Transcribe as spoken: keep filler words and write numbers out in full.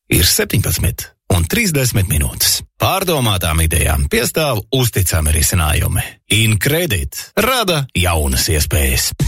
ir septiņpadsmit un trīsdesmit minūtes. Pārdomātām idejām piestāv uzticami risinājumi. InCredit rada jaunas iespējas.